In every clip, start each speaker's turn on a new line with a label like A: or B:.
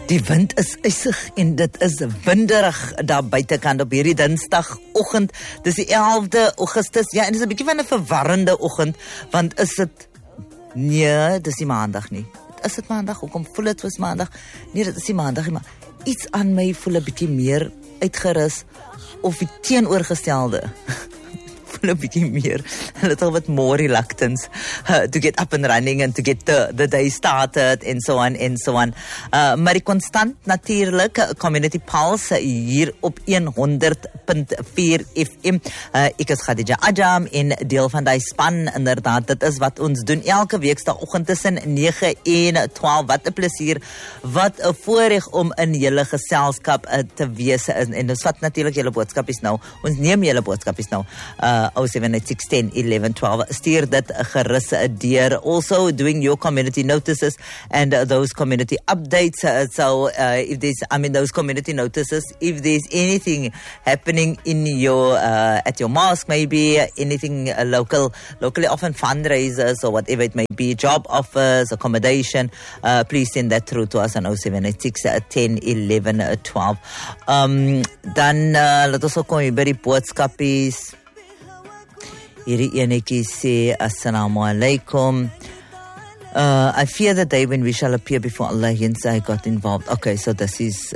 A: Die wind is ysig en dit is winderig daar buitekant op hierdie Dinsdagoggend. Dis die 11de Augustus. Ja, en dit is 'n bietjie van 'n verwarrende oggend, want is dit nee, dis nie Maandag nie. Is dit Maandag? Hoekom voel dit was Maandag? Nee, dit is nie Maandag nie, maar iets aan my voel 'n bietjie meer uitgerus of die teenoorgestelde. 'n bietjie meer, a little bit more reluctance to get up and running and to get the day started and so on and so on. Maar die konstant natuurlik Community Pulse hier op 100.4 FM. Ek is Khadija Ajam en deel van die span. Inderdaad, dit is wat ons doen elke weekdagoggend tussen 9 en 12. Wat 'n plesier, wat 'n voorreg om in julle geselskap te wees. En ons vat natuurlik julle boodskapies nou. Ons neem julle boodskapies nou. 078610 1112. Stuur dit gerus deur. Also doing your community notices and those community updates. So if there's, those community notices, if there's anything happening in your at your mosque, maybe anything locally, often fundraisers or whatever it may be, job offers, accommodation, please send that through to us on 078610 1112. Dan laat ons ook kom by die boodskapies. Hierdie enetjie sê, Assalamu alaikum. I fear the day when we shall appear before Allah, hence I got involved. Okay, so this is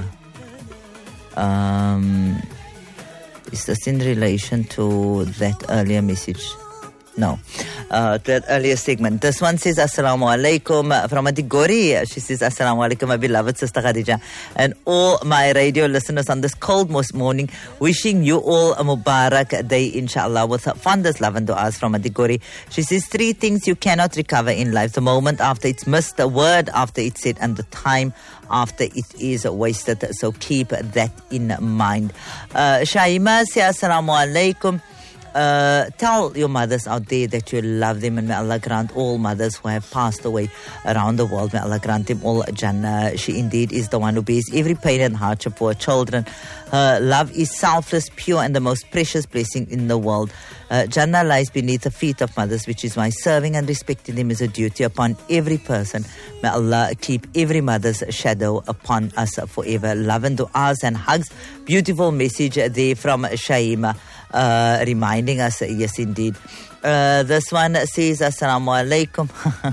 A: this in relation to that earlier message? No, that earlier segment. This one says, Assalamu alaikum from Adigori. She says, Assalamu alaikum, my beloved sister Khadija, and all my radio listeners on this cold morning, wishing you all a Mubarak day, inshallah, with fondest love and du'as from Adigori. She says, 3 things you cannot recover in life: the moment after it's missed, the word after it's said, and the time after it is wasted. So keep that in mind. Shaima says, Assalamu alaikum. Tell your mothers out there that you love them, and may Allah grant all mothers who have passed away around the world, may Allah grant them all Jannah. She indeed is the one who bears every pain and hardship for her children. Her love is selfless, pure, and the most precious blessing in the world. Jannah lies beneath the feet of mothers, which is why serving and respecting them is a duty upon every person. May Allah keep every mother's shadow upon us forever. Love and du'as and hugs. Beautiful message there from Shaima. Reminding us, yes indeed. This one says, Assalamu alaikum.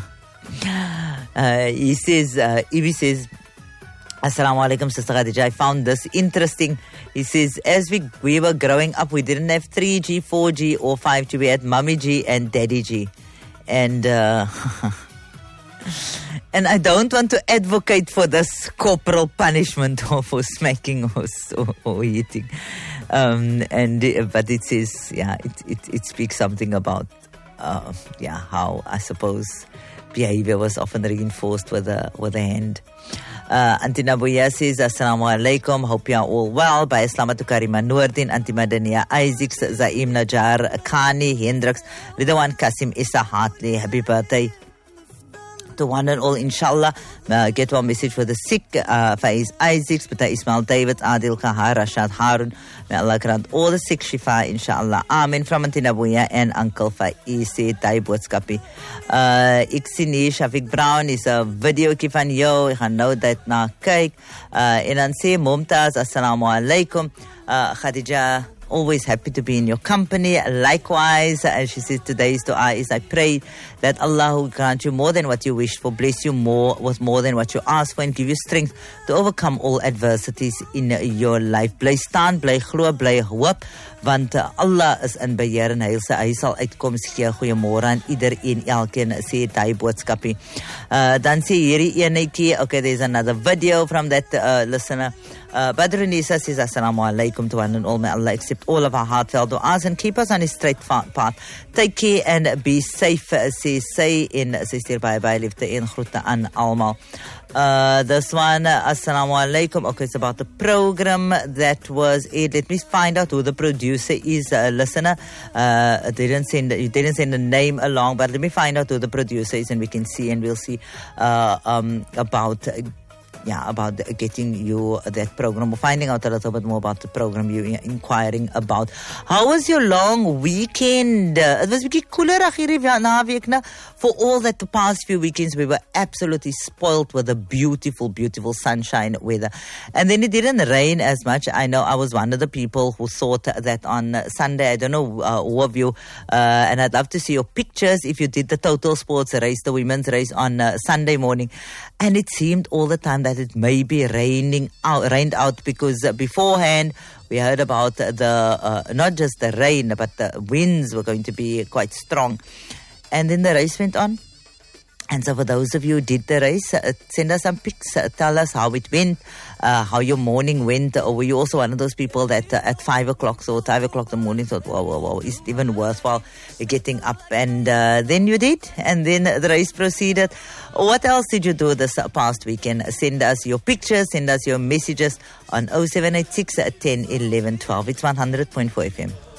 A: He says, Ibi says, Assalamu alaikum, Sister Khadija. I found this interesting. He says, as we were growing up, we didn't have 3G, 4G or 5G. We had Mummy G and Daddy G. And and I don't want to advocate for this corporal punishment or for smacking or hitting. But it says, yeah, it speaks something about, how I suppose behavior was often reinforced with a hand. Auntie Nabuya says, Assalamu alaikum, hope you are all well. By Islamatu Karima Noordin, Auntie Madania Isaacs, Zaim Najar, Khani, Hendricks, Ridwan Kasim, Issa Hartley, happy birthday to one and all, inshallah. Get one message for the sick, Faiz Isaacs, Bata Ismail David, Adil Kahar, Rashad Harun. May Allah grant all the sick shifa, inshallah. Amen. From Auntie Nabuya and Uncle Faiz, say Thai boodskappie. Iksini Shafiq Brown is a video van jou. Ek gaan nou dit na kyk. En dan sê Mumtaz, Assalamu alaikum. Khadija, always happy to be in your company. Likewise, as she says, today's dua is, I pray that Allah will grant you more than what you wished for, bless you more with more than what you asked for, and give you strength to overcome all adversities in your life. Bly staan, bly glo, bly hoop, want Allah is in beheer en hy sal uitkoms gee. Goeiemôre aan iedereen, elkeen, sê die boodskapie. Dan sê hierdie enetjie, okay, there's another video from that listener. Badrunisa says, Assalamu alaikum to one and all. May Allah accept all of our heartfelt du'as and keep us on his straight path. Take care and be safe, says sy, en sy stuur baie liefde en groete aan almal. This one, Assalamu alaikum. Okay, it's about the program that was aired. Let me find out who the producer is, listener. You didn't send a name along, but let me find out who the producer is, and we can see, and we'll see about about getting you that program, or finding out a little bit more about the program you're inquiring about. How was your long weekend? It was bietjie cooler hierdie naweek, né? For all that the past few weekends we were absolutely spoiled with the beautiful, beautiful sunshine weather. And then it didn't rain as much. I know I was one of the people who thought that on Sunday, I don't know who of you, and I'd love to see your pictures if you did the Total Sports race, the women's race on Sunday morning. And it seemed all the time that it may be rained out because beforehand we heard about the not just the rain, but the winds were going to be quite strong. And then the race went on. And so for those of you who did the race, send us some pics. Tell us how it went, how your morning went. Or were you also one of those people that at 5 o'clock, so 5 o'clock in the morning, thought, wow, is it even worthwhile getting up? And then you did. And then the race proceeded. What else did you do this past weekend? Send us your pictures, send us your messages on 0786 10 11 12. It's 100.4 FM.